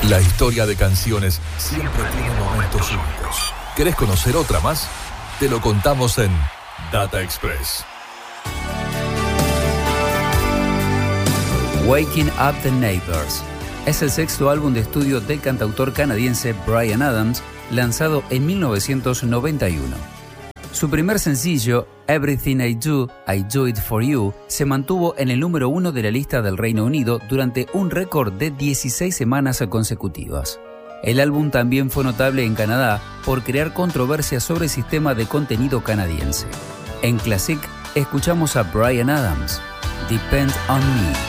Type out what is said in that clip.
La historia de canciones siempre tiene momentos únicos. ¿Querés conocer otra más? Te lo contamos en Data Express. Waking Up the Neighbors es el sexto álbum de estudio del cantautor canadiense Bryan Adams, lanzado en 1991. Su primer sencillo, Everything I Do It For You, se mantuvo en el número 1 de la lista del Reino Unido durante un récord de 16 semanas consecutivas. El álbum también fue notable en Canadá por crear controversia sobre el sistema de contenido canadiense. En Classic, escuchamos a Bryan Adams, Depend on Me.